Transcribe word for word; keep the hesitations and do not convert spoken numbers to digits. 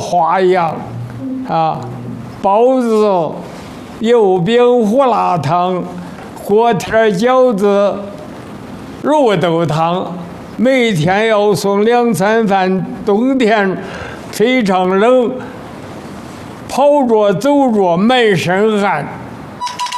花样啊，包子、油饼、胡辣汤、锅贴、饺子、肉豆汤，每天要送两餐饭。冬天非常冷，跑着走着满身汗。